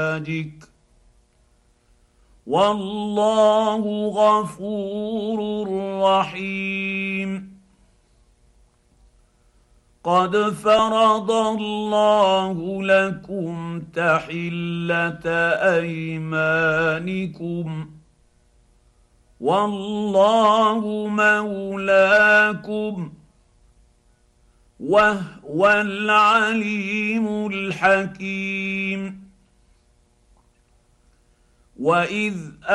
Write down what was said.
أزواجك والله غفور رحيم. قد فرض الله لكم تحلة أيمانكم والله مولاكم وهو العليم الحكيم. وإذ